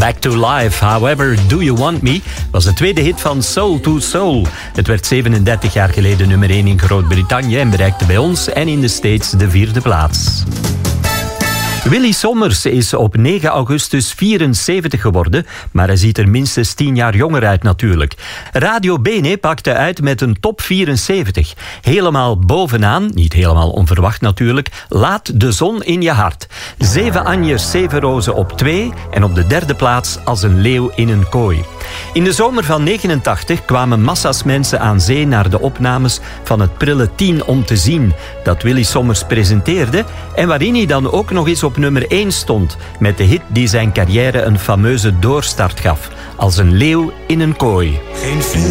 Back to Life, However Do You Want Me was de tweede hit van Soul to Soul. Het werd 37 jaar geleden nummer 1 in Groot-Brittannië en bereikte bij ons en in de States de 4e plaats. Willy Sommers is op 9 augustus 74 geworden, maar hij ziet er minstens 10 jaar jonger uit natuurlijk. Radio Bene pakte uit met een top 74. Helemaal bovenaan, niet helemaal onverwacht natuurlijk, Laat de zon in je hart. 7 Anjes, 7 rozen op 2 en op de 3e plaats Als een leeuw in een kooi. In de zomer van 89 kwamen massa's mensen aan zee naar de opnames van het prille 10 om te zien dat Willy Sommers presenteerde en waarin hij dan ook nog eens op nummer 1 stond met de hit die zijn carrière een fameuze doorstart gaf. Als een leeuw in een kooi.